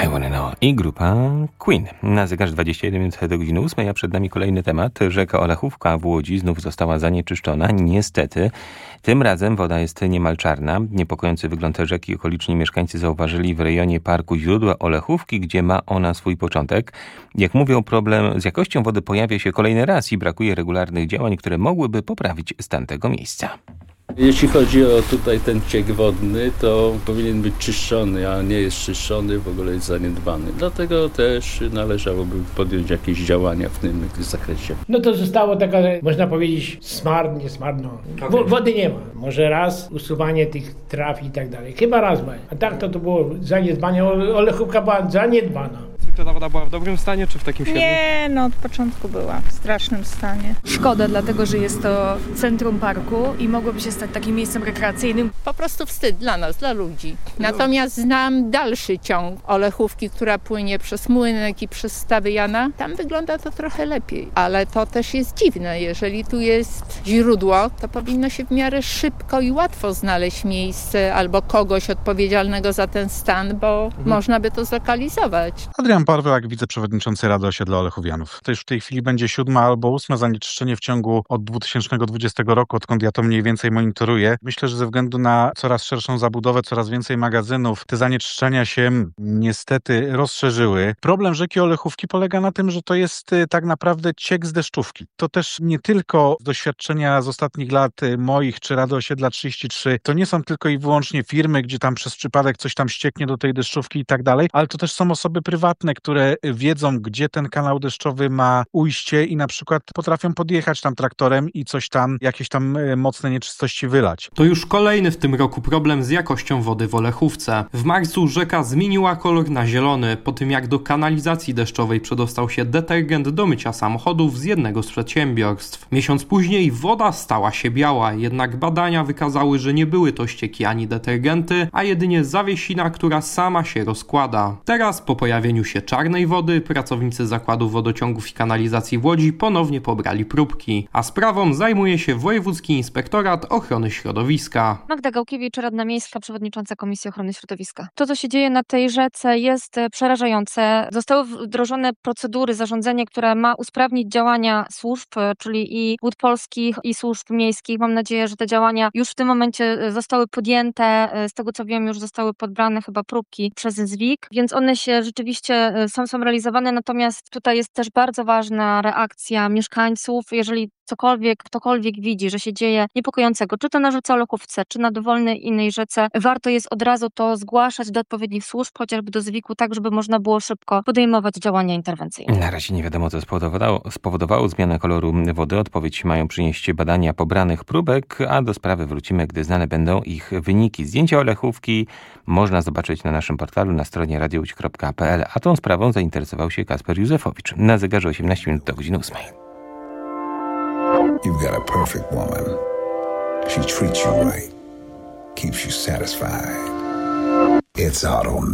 Wanna Know i grupa Queen. Na zegarze 21 minut do godziny 8, a przed nami kolejny temat. Rzeka Olechówka w Łodzi znów została zanieczyszczona. Niestety, tym razem woda jest niemal czarna. Niepokojący wygląd rzeki okoliczni mieszkańcy zauważyli w rejonie parku źródła Olechówki, gdzie ma ona swój początek. Jak mówią, problem z jakością wody pojawia się kolejny raz i brakuje regularnych działań, które mogłyby poprawić stan tego miejsca. Jeśli chodzi o tutaj ten ciek wodny, to powinien być czyszczony, a nie jest czyszczony, w ogóle jest zaniedbany. Dlatego też należałoby podjąć jakieś działania w tym zakresie. No to zostało taka, można powiedzieć, niesmarno. Wody nie ma. Może raz usuwanie tych traw i tak dalej. Chyba raz ma. A tak to było zaniedbane. Olechówka była zaniedbana. Zwykle ta woda była w dobrym stanie, czy w takim średnim? Nie, no od początku była w strasznym stanie. Szkoda, dlatego że jest to centrum parku i mogłoby się stać takim miejscem rekreacyjnym. Po prostu wstyd dla nas, dla ludzi. Natomiast znam dalszy ciąg Olechówki, która płynie przez Młynek i przez Stawy Jana. Tam wygląda to trochę lepiej, ale to też jest dziwne. Jeżeli tu jest źródło, to powinno się w miarę szybko i łatwo znaleźć miejsce albo kogoś odpowiedzialnego za ten stan, bo można by to zlokalizować. Adrian Parwelak, wiceprzewodniczący Rady Osiedla Olechowianów. To już w tej chwili będzie 7. albo 8. zanieczyszczenie w ciągu od 2020 roku, odkąd ja to mniej więcej monitoruję. Myślę, że ze względu na coraz szerszą zabudowę, coraz więcej magazynów, te zanieczyszczenia się niestety rozszerzyły. Problem rzeki Olechówki polega na tym, że to jest tak naprawdę ciek z deszczówki. To też nie tylko z doświadczenia z ostatnich lat moich czy Rady Osiedla 33, to nie są tylko i wyłącznie firmy, gdzie tam przez przypadek coś tam ścieknie do tej deszczówki i tak dalej, ale to też są osoby prywatne, które wiedzą, gdzie ten kanał deszczowy ma ujście i na przykład potrafią podjechać tam traktorem i coś tam, jakieś tam mocne nieczystości wylać. To już kolejny w tym roku problem z jakością wody w Olechówce. W marcu rzeka zmieniła kolor na zielony, po tym jak do kanalizacji deszczowej przedostał się detergent do mycia samochodów z jednego z przedsiębiorstw. Miesiąc później woda stała się biała, jednak badania wykazały, że nie były to ścieki ani detergenty, a jedynie zawiesina, która sama się rozkłada. Teraz po pojawieniu się czarnej wody pracownicy Zakładu Wodociągów i Kanalizacji w Łodzi ponownie pobrali próbki, a sprawą zajmuje się Wojewódzki Inspektorat Ochrony Środowiska. Magda Gałkiewicz, radna miejska, przewodnicząca Komisji Ochrony Środowiska. To, co się dzieje na tej rzece, jest przerażające. Zostały wdrożone procedury, zarządzenie, które ma usprawnić działania służb, czyli i Wód Polskich, i służb miejskich. Mam nadzieję, że te działania już w tym momencie zostały podjęte. Z tego, co wiem, już zostały podbrane chyba próbki przez ZWIK, więc one się rzeczywiście są realizowane, natomiast tutaj jest też bardzo ważna reakcja mieszkańców. Jeżeli ktokolwiek widzi, że się dzieje niepokojącego, czy to na rzece Olechówce, czy na dowolnej innej rzece, warto jest od razu to zgłaszać do odpowiednich służb, chociażby do ZWIK-u, tak żeby można było szybko podejmować działania interwencyjne. Na razie nie wiadomo, co spowodowało zmianę koloru wody. Odpowiedź mają przynieść badania pobranych próbek, a do sprawy wrócimy, gdy znane będą ich wyniki. Zdjęcia Olechówki można zobaczyć na naszym portalu na stronie radiołódź.pl, a tą sprawą zainteresował się Kasper Józefowicz. Na zegarze 18 minut do godziny 8. You've got a perfect woman. She treats you right, keeps you satisfied. It's Auto